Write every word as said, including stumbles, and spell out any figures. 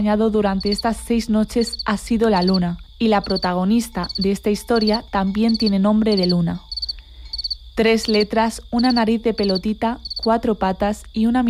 acompañado durante estas seis noches ha sido la luna, y la protagonista de esta historia también tiene nombre de luna. Tres letras, una nariz de pelotita, cuatro patas y una